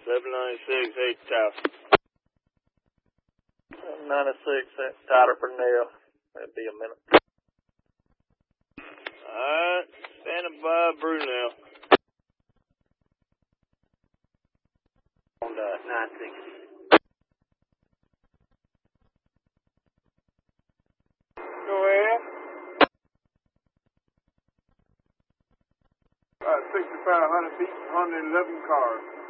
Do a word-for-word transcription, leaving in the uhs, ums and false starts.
seven ninety-six, eight thousand. seven ninety-six at Tyler Purnell. That'd be a minute. Alright, standing by Brunel. On the nine sixty. Go ahead. Uh, sixty-five hundred feet, one hundred eleven cars.